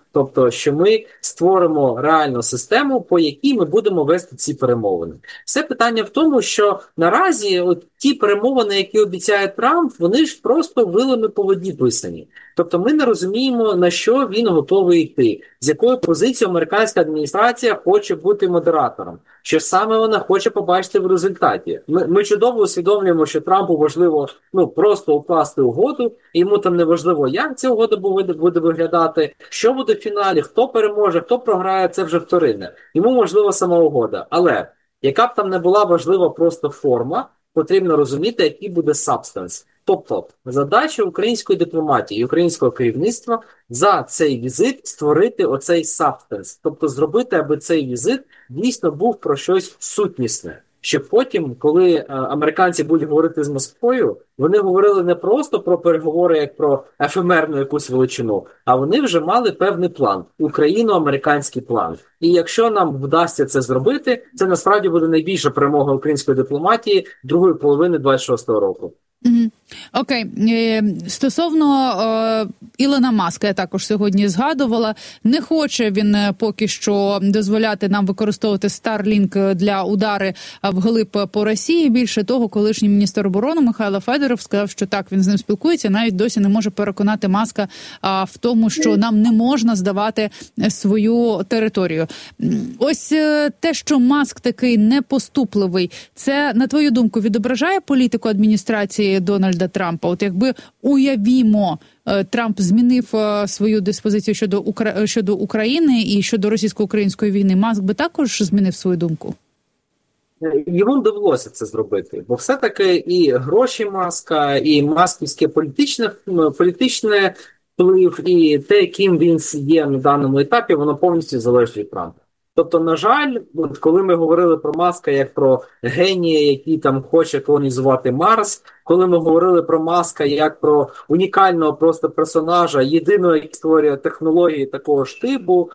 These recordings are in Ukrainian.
Тобто, що ми створимо реальну систему, по якій ми будемо вести ці перемовини. Все питання в тому, що наразі от ті перемовини, які обіцяє Трамп, вони ж просто вилами по воді писані. Тобто ми не розуміємо, на що він готовий йти, з якою позицією американська адміністрація хоче бути модератором, що саме вона хоче побачити в результаті. Ми чудово усвідомлюємо, що Трампу важливо просто укласти угоду, і йому там не важливо, як ця угода буде виглядати, що буде в фіналі, хто переможе, хто програє, це вже вторинне. Йому важлива сама угода. Але яка б там не була важлива просто форма, потрібно розуміти, який буде сабстанс. Тобто, задача української дипломатії і українського керівництва за цей візит створити оцей сабстанс. Тобто зробити, аби цей візит дійсно був про щось сутнісне. Щоб потім, коли американці будуть говорити з Москвою, вони говорили не просто про переговори, як про ефемерну якусь величину, а вони вже мали певний план, україно-американський план. І якщо нам вдасться це зробити, це насправді буде найбільша перемога української дипломатії другої половини 26-го року. Окей. Стосовно Ілона Маска, я також сьогодні згадувала, не хоче він поки що дозволяти нам використовувати Starlink для удари вглиб по Росії. Більше того, колишній міністр оборони Михайло Федоров сказав, що так, він з ним спілкується, навіть досі не може переконати Маска в тому, що нам не можна здавати свою територію. Ось те, що Маск такий непоступливий, це, на твою думку, відображає політику адміністрації Дональда Трампа? От якби, уявімо, Трамп змінив свою диспозицію щодо України і щодо російсько-української війни, Маск би також змінив свою думку? Йому довелося це зробити, бо все-таки і гроші Маска, і масківське політичне вплив, і те, ким він є на даному етапі, воно повністю залежить від Трампа. Тобто, на жаль, коли ми говорили про Маска як про генія, який там хоче колонізувати Марс, коли ми говорили про Маска як про унікального просто персонажа, єдиного, який створює технології такого ж типу,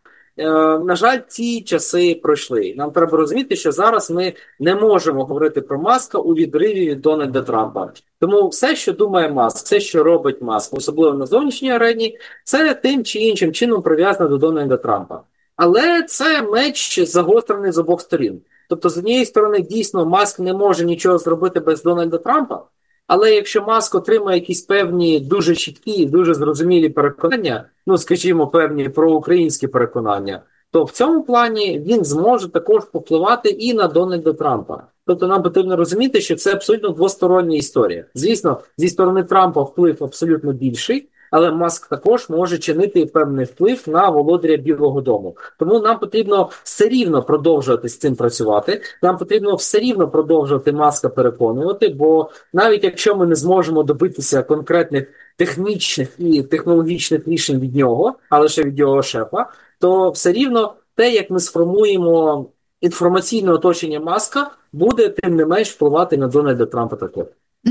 на жаль, ці часи пройшли. Нам треба розуміти, що зараз ми не можемо говорити про Маска у відриві від Дональда Трампа. Тому все, що думає Маск, все, що робить Маск, особливо на зовнішній арені, це тим чи іншим чином прив'язано до Дональда Трампа. Але це меч загострений з обох сторін. Тобто, з однієї сторони, дійсно, Маск не може нічого зробити без Дональда Трампа, але якщо Маск отримає якісь певні дуже чіткі, дуже зрозумілі переконання, скажімо, певні проукраїнські переконання, то в цьому плані він зможе також повпливати і на Дональда Трампа. Тобто нам потрібно розуміти, що це абсолютно двостороння історія. Звісно, зі сторони Трампа вплив абсолютно більший, але Маск також може чинити певний вплив на володаря Білого дому. Тому нам потрібно все рівно продовжувати з цим працювати, нам потрібно все рівно продовжувати Маска переконувати, бо навіть якщо ми не зможемо добитися конкретних технічних і технологічних рішень від нього, а лише від його шефа, то все рівно те, як ми сформуємо інформаційне оточення Маска, буде тим не менш впливати на Дональда Трампа також.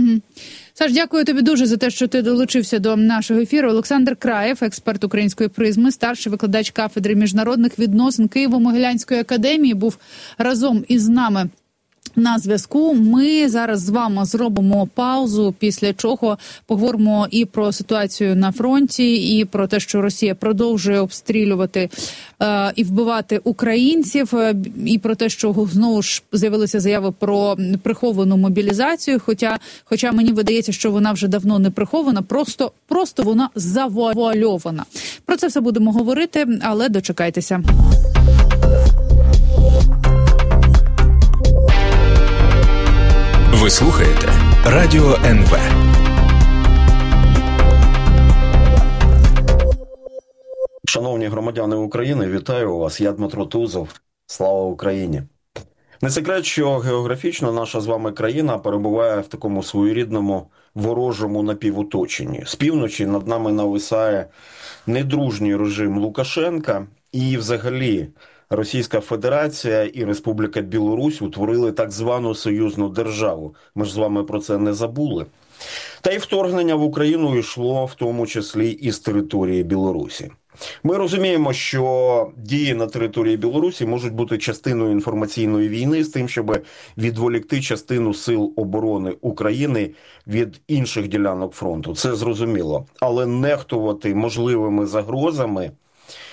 Саш, дякую тобі дуже за те, що ти долучився до нашого ефіру. Олександр Краєв, експерт української призми, старший викладач кафедри міжнародних відносин Києво-Могилянської академії, був разом із нами на зв'язку. Ми зараз з вами зробимо паузу, після чого поговоримо і про ситуацію на фронті, і про те, що Росія продовжує обстрілювати і вбивати українців, і про те, що знову ж з'явилися заяви про приховану мобілізацію, хоча мені видається, що вона вже давно не прихована, просто вона завуальована. Про це все будемо говорити, але дочекайтеся. Ви слухаєте Радіо НВ. Шановні громадяни України, вітаю вас. Я Дмитро Тузов. Слава Україні. Не секрет, що географічно наша з вами країна перебуває в такому своєрідному ворожому напівоточенні. З півночі над нами нависає недружній режим Лукашенка і взагалі Російська Федерація і Республіка Білорусь утворили так звану союзну державу. Ми ж з вами про це не забули. Та й вторгнення в Україну йшло в тому числі і з території Білорусі. Ми розуміємо, що дії на території Білорусі можуть бути частиною інформаційної війни з тим, щоб відволікти частину сил оборони України від інших ділянок фронту. Це зрозуміло. Але нехтувати можливими загрозами